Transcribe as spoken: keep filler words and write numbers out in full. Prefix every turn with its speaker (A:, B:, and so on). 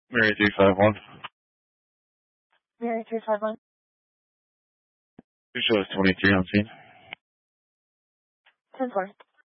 A: Mary three five one.
B: Mary three five one.
A: Two shows twenty-three on scene.
B: ten four.